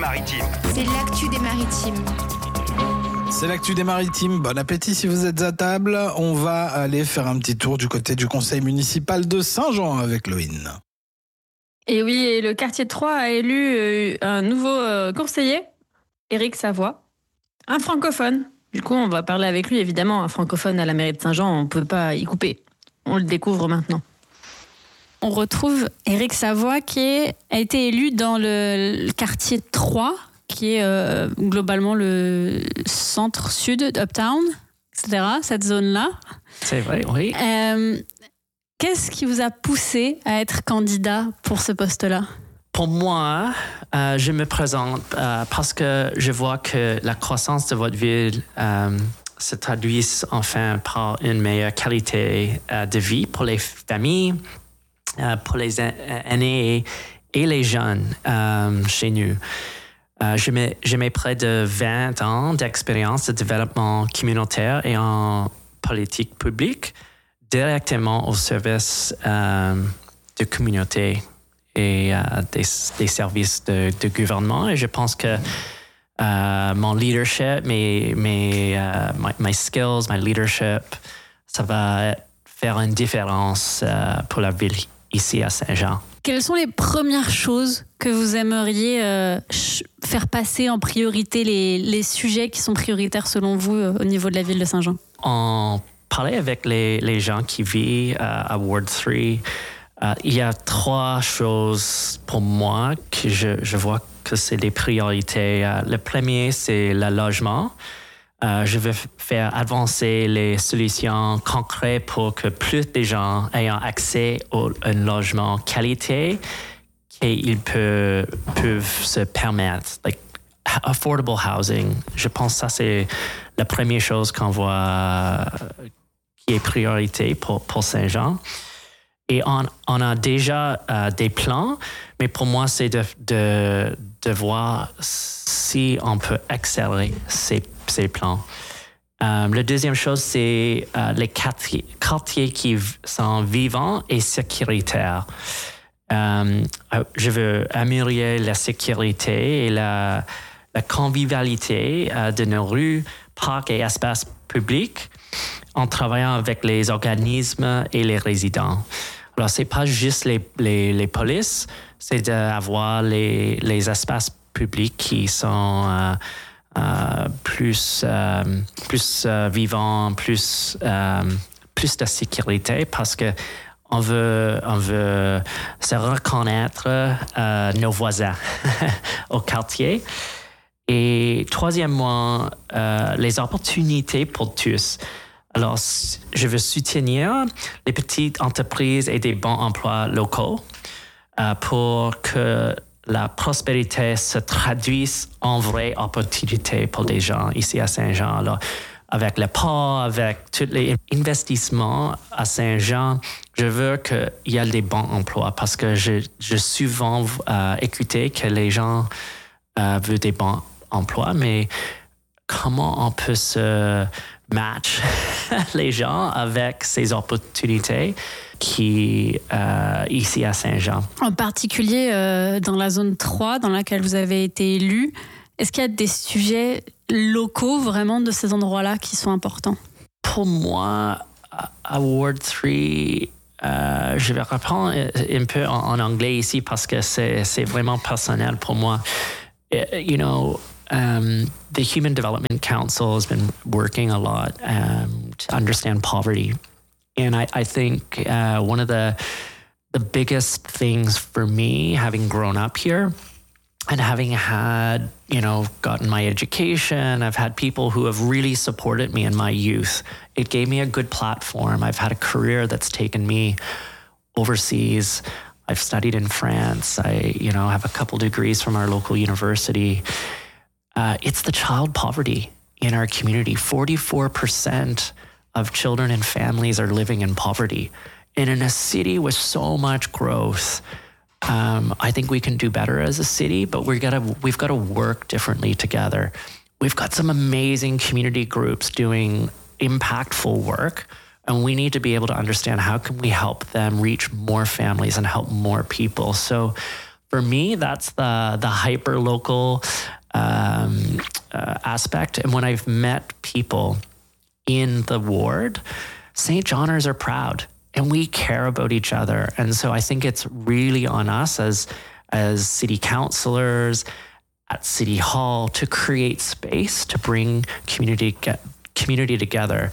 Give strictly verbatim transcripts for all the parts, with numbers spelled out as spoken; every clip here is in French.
maritimes. C'est l'actu des maritimes. C'est l'actu des maritimes. Bon appétit si vous êtes à table. On va aller faire un petit tour du côté du conseil municipal de Saint-Jean avec Loïne. Et oui, et le quartier trois a élu euh, un nouveau euh, conseiller, Éric Savoie, un francophone. Du coup, on va parler avec lui, évidemment. Un francophone à la mairie de Saint-Jean, on ne peut pas y couper. On le découvre maintenant. On retrouve Éric Savoie qui est, a été élu dans le, le quartier trois, qui est euh, globalement le centre-sud d'Uptown, et cetera, cette zone-là. C'est vrai, oui. Euh, qu'est-ce qui vous a poussé à être candidat pour ce poste-là ? Pour moi, euh, je me présente euh, parce que je vois que la croissance de votre ville euh, se traduit enfin par une meilleure qualité euh, de vie pour les familles, euh, pour les aînés et les jeunes euh, chez nous. Euh, je, mets, je mets près de vingt ans d'expérience de développement communautaire et en politique publique directement au service euh, de communauté et euh, des, des services de, de gouvernement. Et je pense que euh, mon leadership, mes, mes, uh, my, my skills, my leadership, ça va faire une différence euh, pour la ville ici à Saint-Jean. Quelles sont les premières choses que vous aimeriez euh, faire passer en priorité, les, les sujets qui sont prioritaires selon vous euh, au niveau de la ville de Saint-Jean? En parler avec les, les gens qui vivent euh, à Ward trois, euh, il y a trois choses pour moi que je, je vois que c'est des priorités. Euh, le premier, c'est le logement. Euh, je veux faire avancer les solutions concrètes pour que plus de gens aient accès à un logement qualité qu'ils peuvent, peuvent se permettre. Like, affordable housing, je pense que ça, c'est la première chose qu'on voit qui est priorité pour, pour Saint-Jean. Et on, on a déjà euh, des plans, mais pour moi, c'est de, de, de voir si on peut accélérer ces, ces plans. Euh, la deuxième chose, c'est euh, les quartiers, quartiers qui sont vivants et sécuritaires. Euh, je veux améliorer la sécurité et la, la convivialité euh, de nos rues, parcs et espaces publics en travaillant avec les organismes et les résidents. Alors, c'est pas juste les, les, les polices, c'est d'avoir les, les espaces publics qui sont euh, euh, plus, euh, plus euh, vivants, plus, euh, plus de sécurité parce que on veut, on veut se reconnaître euh, nos voisins au quartier. Et troisièmement, euh, les opportunités pour tous. Alors, je veux soutenir les petites entreprises et des bons emplois locaux euh, pour que la prospérité se traduise en vraie opportunité pour les gens ici à Saint-Jean. Alors, avec le port, avec tous les investissements à Saint-Jean, je veux qu'il y ait des bons emplois parce que je, je souvent euh, écouté que les gens euh, veulent des bons emplois, mais comment on peut se match les gens avec ces opportunités qui euh, ici à Saint-Jean. En particulier euh, dans la zone trois dans laquelle vous avez été élu, est-ce qu'il y a des sujets locaux vraiment de ces endroits-là qui sont importants? Pour moi, à Ward trois, euh, je vais reprendre un peu en, en anglais ici parce que c'est, c'est vraiment personnel pour moi. You know, Um, the Human Development Council has been working a lot um, to understand poverty. And I, I think uh, one of the the biggest things for me, having grown up here and having had, you know, gotten my education, I've had people who have really supported me in my youth. It gave me a good platform. I've had a career that's taken me overseas. I've studied in France. I, you know, have a couple degrees from our local university. Uh, it's the child poverty in our community. forty-four percent of children and families are living in poverty. And in a city with so much growth, um, I think we can do better as a city, but we're gotta, we've got to work differently together. We've got some amazing community groups doing impactful work, and we need to be able to understand how can we help them reach more families and help more people. So for me, that's the the hyper local um, uh, aspect. And when I've met people in the ward, Saint Johners are proud, and we care about each other. And so I think it's really on us as as city councillors at City Hall to create space to bring community community together.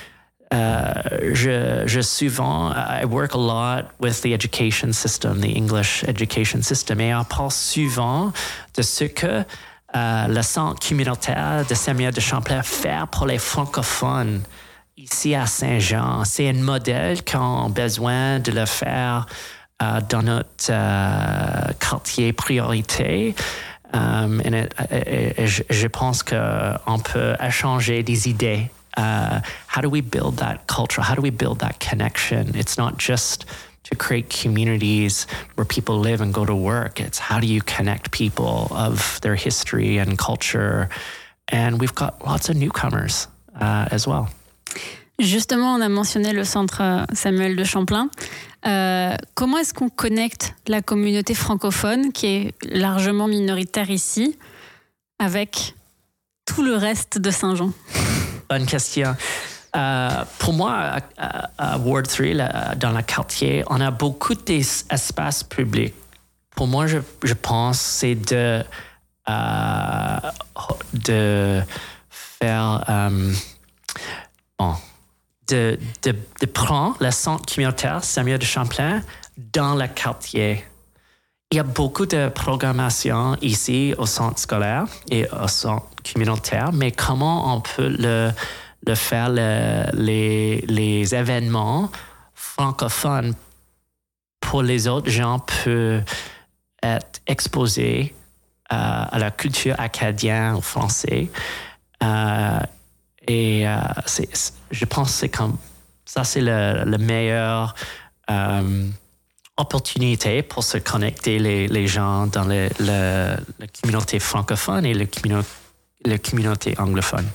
Uh, je, je souvent, I work a lot with the education system, the English education system, et on parle souvent de ce que uh, le centre communautaire de Samuel de Champlain fait pour les francophones ici à Saint-Jean. C'est un modèle qu'on a besoin de le faire uh, dans notre uh, quartier priorité. Um, et, et, et je, je pense qu'on peut échanger des idées. Uh, how do we build that culture? How do we build that connection? It's not just to create communities where people live and go to work. It's how do you connect people of their history and culture? And we've got lots of newcomers uh, as well. Justement, on a mentionné le centre Samuel de Champlain. Euh, comment est-ce qu'on connecte la communauté francophone, qui est largement minoritaire ici, avec tout le reste de Saint-Jean? Bonne question. Euh, pour moi, à, à, à Ward trois, là, dans le quartier, on a beaucoup d'espaces publics. Pour moi, je, je pense c'est de, euh, de faire... Euh, bon, de, de, de prendre le centre communautaire Samuel de Champlain dans le quartier. Il y a beaucoup de programmation ici au centre scolaire et au centre communautaire, mais comment on peut le, le faire, le, les, les événements francophones pour les autres gens peuvent être exposés euh, à la culture acadienne ou française. Euh, et euh, c'est, c'est, je pense que c'est comme ça, c'est le, le meilleur euh, opportunité pour se connecter les, les gens dans le, le, la communauté francophone et la communi- la communauté anglophone.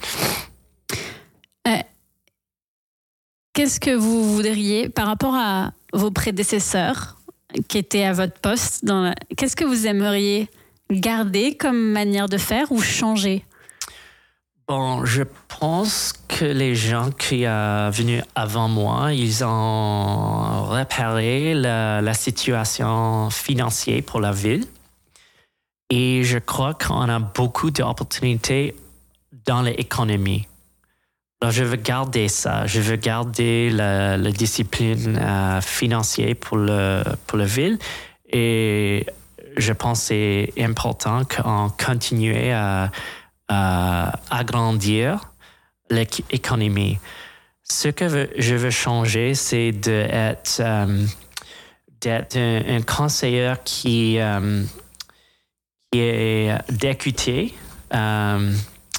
Euh, qu'est-ce que vous voudriez, par rapport à vos prédécesseurs qui étaient à votre poste, dans la, qu'est-ce que vous aimeriez garder comme manière de faire ou changer? Bon, je pense que les gens qui sont venus avant moi, ils ont repéré la, la situation financière pour la ville. Et je crois qu'on a beaucoup d'opportunités dans l'économie. Alors, je veux garder ça. Je veux garder la, la discipline euh, financière pour, le, pour la ville. Et je pense que c'est important qu'on continue à à agrandir l'économie. Ce que je veux changer, c'est d'être, euh, d'être un, un conseiller qui, euh, qui est d'écouter, euh,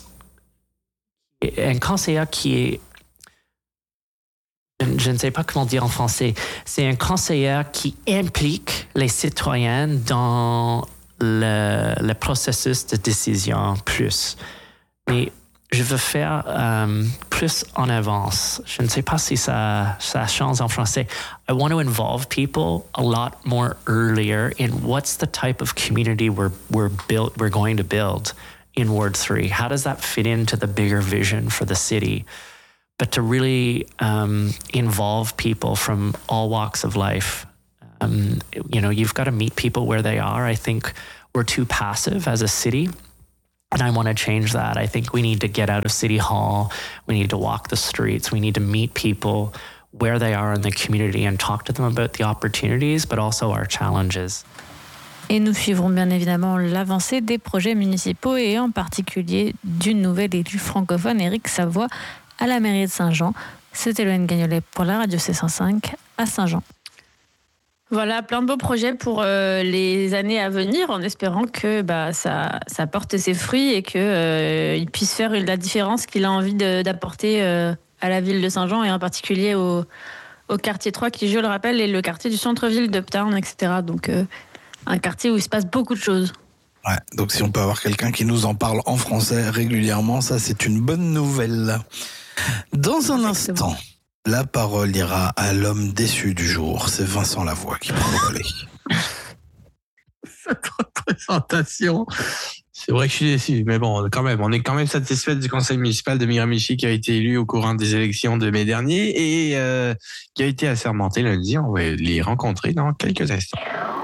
un conseiller qui est, je ne sais pas comment dire en français, c'est un conseiller qui implique les citoyens dans Le, le processus de décision plus. Mais je veux faire um, plus en avance. Je ne sais pas si ça, ça change en français. I want to involve people a lot more earlier in what's the type of community we're, we're, build, we're going to build in Ward three. How does that fit into the bigger vision for the city? But to really um, involve people from all walks of life. Um, you know, you've got to meet people where they are. I think we're too passive as a city, and I want to change that. I think we need to get out of City Hall. We need to walk the streets. We need to meet people where they are in the community and talk to them about the opportunities, but also our challenges. Et nous suivrons bien évidemment l'avancée des projets municipaux et en particulier du nouvel élu francophone Éric Savoie à la mairie de Saint-Jean. C'était Loane Gagnolet pour la radio C cent cinq à Saint-Jean. Voilà, plein de beaux projets pour euh, les années à venir, en espérant que bah, ça, ça porte ses fruits et qu'il euh, puisse faire la différence qu'il a envie de, d'apporter euh, à la ville de Saint-Jean et en particulier au, au quartier trois qui, je le rappelle, est le quartier du centre-ville d'Uptown, et cetera. Donc euh, un quartier où il se passe beaucoup de choses. Ouais, donc si on peut avoir quelqu'un qui nous en parle en français régulièrement, ça c'est une bonne nouvelle. Dans un instant, la parole ira à l'homme déçu du jour. C'est Vincent Lavoie qui prend le relais. cette représentation. C'est vrai que je suis déçu, mais bon, quand même, on est quand même satisfait du conseil municipal de Miramichi qui a été élu au courant des élections de mai dernier et euh, qui a été assermenté lundi. On va les rencontrer dans quelques instants.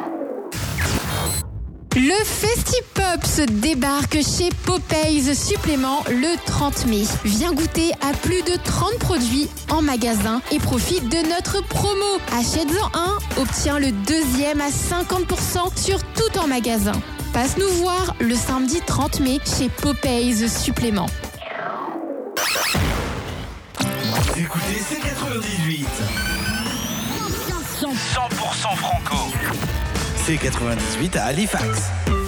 Le Festipops débarque chez Popeyes Supplément le trente mai. Viens goûter à plus de trente produits en magasin et profite de notre promo. Achète-en un, obtiens le deuxième à cinquante pour cent sur tout en magasin. Passe nous voir le samedi trente mai chez Popeyes Supplément. Vous écoutez C quatre-vingt-dix-huit. cent pour cent franco. C quatre-vingt-dix-huit à Halifax.